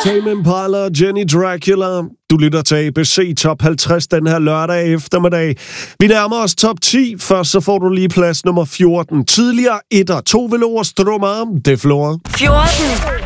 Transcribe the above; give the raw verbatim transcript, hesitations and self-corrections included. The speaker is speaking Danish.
Tame Impala og Jenny Dracula. Du lytter til A B C Top halvtreds den her lørdag eftermiddag. Vi nærmer os top ti. Først så får du lige plads nummer fjorten. Tidligere etter, to velour strømmer. Det flår. fjorten.